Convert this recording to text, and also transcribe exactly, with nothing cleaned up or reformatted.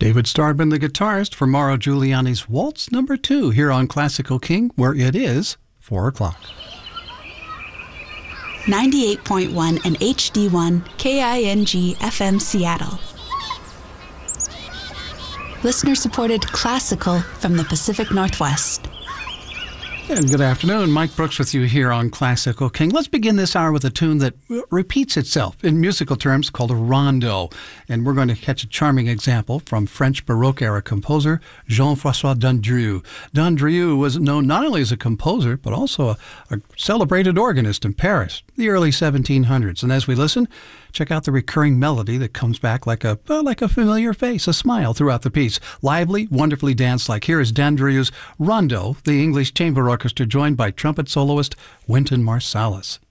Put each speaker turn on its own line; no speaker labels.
David Starban, the guitarist, for Mauro Giuliani's Waltz Number Two here on Classical King, where it is four o'clock.
ninety-eight point one and H D one K I N G F M Seattle. Listener-supported classical from the Pacific Northwest.
And good afternoon. Mike Brooks with you here on Classical King. Let's begin this hour with a tune that repeats itself in musical terms called a rondo. And we're going to catch a charming example from French Baroque-era composer Jean-François Dandrieux. Dandrieux was known not only as a composer, but also a, a celebrated organist in Paris, the early seventeen hundreds. And as we listen, check out the recurring melody that comes back like a uh, like a familiar face, a smile throughout the piece. Lively, wonderfully dance-like. Here is Dandrieux's Rondo, the English Chamber Orchestra joined by trumpet soloist Wynton Marsalis.